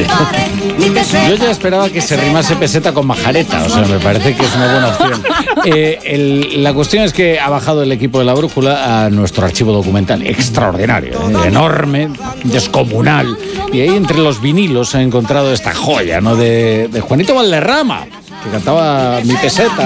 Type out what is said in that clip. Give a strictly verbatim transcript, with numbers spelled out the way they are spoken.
Sí. Yo ya esperaba que se rimase peseta con majareta, o sea, me parece que es una buena opción. Eh, el, la cuestión es que ha bajado el equipo de La Brújula a nuestro archivo documental, extraordinario, eh, enorme, descomunal, y ahí entre los vinilos ha encontrado esta joya, ¿no?, de, de Juanito Valderrama, que cantaba Mi Peseta.